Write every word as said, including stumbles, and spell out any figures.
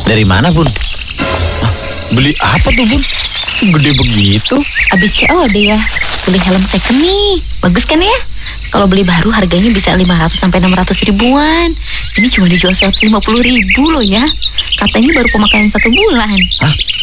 Dari mana, Bun? Hah, beli apa tuh, Bun? Gede begitu. Abis C O D ya. Beli helm second nih. Bagus kan ya? Kalau beli baru harganya bisa lima ratus sampai enam ratus ribuan. Ini cuma dijual seratus lima puluh ribu loh ya. Katanya baru pemakaian satu bulan. Hah?